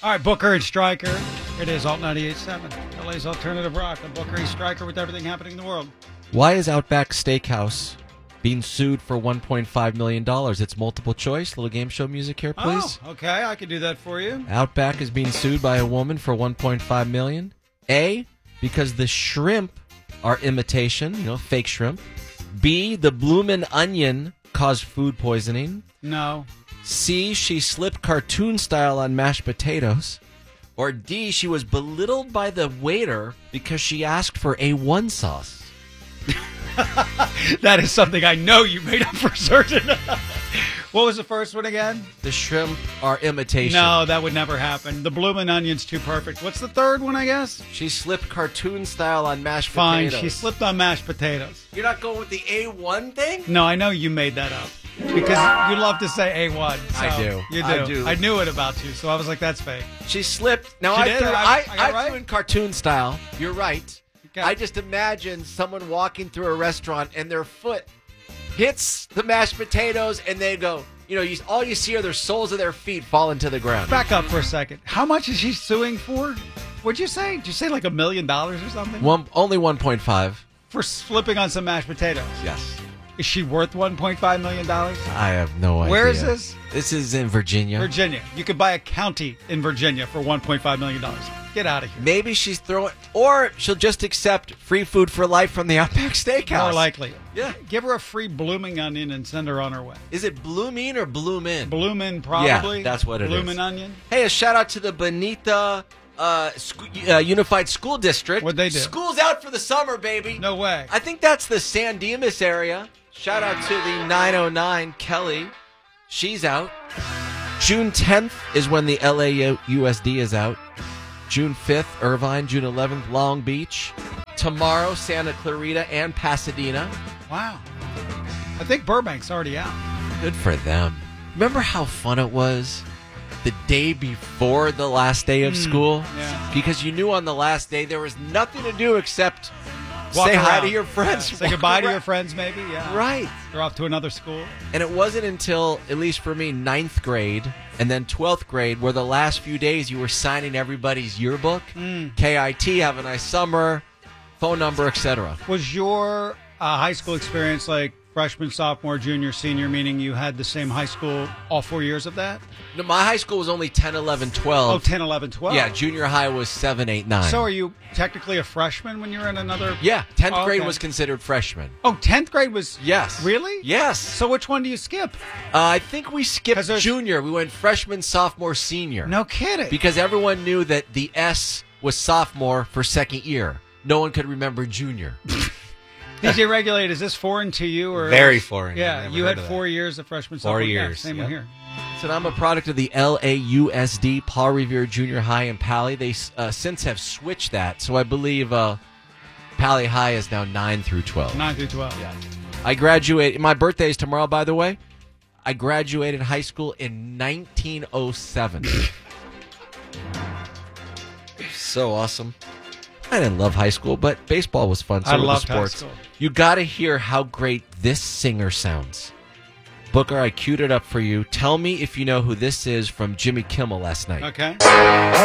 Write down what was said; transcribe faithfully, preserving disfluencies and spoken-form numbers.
All right, Booker and Stryker. It is Alt ninety-eight point seven, L A's alternative rock. I'm Booker and Stryker with everything happening in the world. Why is Outback Steakhouse being sued for one point five million dollars? It's multiple choice. Little game show music here, please. Oh, okay. I can do that for you. Outback is being sued by a woman for one point five million dollars. A, because the shrimp are imitation, you know, fake shrimp. B, the bloomin' onion caused food poisoning. No. C, she slipped cartoon style on mashed potatoes. Or D, she was belittled by the waiter because she asked for A one sauce. That is something I know you made up for certain. What was the first one again? The shrimp are imitation. No, that would never happen. The bloomin' onion's too perfect. What's the third one, I guess? She slipped cartoon style on mashed Fine, potatoes. she slipped on mashed potatoes. You're not going with the A one thing? No, I know you made that up. Because you love to say A one. So I do. You do. I do. I knew it about you, so I was like, that's fake. She slipped. Now, She I, did? threw, I- I, I got I, it right? threw in cartoon style. You're right. Okay. I just imagine someone walking through a restaurant and their foot hits the mashed potatoes and they go, you know, you, all you see are their soles of their feet falling to the ground. Back up for a second. How much is she suing for? What'd you say? Did you say like a million dollars or something? One, only one point five. For flipping on some mashed potatoes. Yes. Is she worth one point five million dollars? I have no idea. Where is this? This is in Virginia. Virginia. You could buy a county in Virginia for one point five million dollars. Get out of here. Maybe she's throwing, or she'll just accept free food for life from the Outback Steakhouse. More likely. Yeah. Give her a free blooming onion and send her on her way. Is it Blooming or Bloomin'? Bloomin' probably. Yeah, that's what it is. Bloomin' onion. Hey, a shout out to the Bonita uh, sc- uh, Unified School District. What'd they do? School's out for the summer, baby. No way. I think that's the San Dimas area. Shout out to the nine oh nine Kelly. She's out. June tenth is when the L A U S D is out. June fifth, Irvine. June eleventh, Long Beach. Tomorrow, Santa Clarita and Pasadena. Wow. I think Burbank's already out. Good for them. Remember how fun it was the day before the last day of school? yeah. Because you knew on the last day there was nothing to do except Walk say hi around. to your friends. Yeah. Say walk goodbye to around. your friends, maybe. Yeah. Right. They're off to another school. And it wasn't until, at least for me, ninth grade and then twelfth grade, where the last few days you were signing everybody's yearbook. Mm. K I T, have a nice summer, phone number, et cetera. Was your uh, high school experience like freshman, sophomore, junior, senior, meaning you had the same high school all four years of that? No, my high school was only ten, eleven, twelve. Oh, ten, eleven, twelve. Yeah, junior high was seven, eight, nine. So are you technically a freshman when you're in another? Yeah, tenth Oh, grade okay. was considered freshman. Oh, tenth grade was? Yes. Really? Yes. So which one do you skip? Uh, I think we skipped 'Cause there's- junior. We went freshman, sophomore, senior. No kidding. Because everyone knew that the S was sophomore for second year. No one could remember junior. D J Regulate, is this foreign to you? Or Very foreign. Yeah, I've never you heard had of that. four years of freshman, Four sophomore. Yeah, years, same yep. one here. So I'm a product of the L A U S D, Paul Revere Junior High in Pali. They uh, since have switched that. So I believe uh, Pali High is now nine through twelve. nine through twelve. Yeah. I graduated. My birthday is tomorrow, by the way. I graduated high school in nineteen oh seven. So awesome. I didn't love high school, but baseball was fun. So I were the loved high sports. school. You got to hear how great this singer sounds. Booker, I queued it up for you. Tell me if you know who this is from Jimmy Kimmel last night. Okay.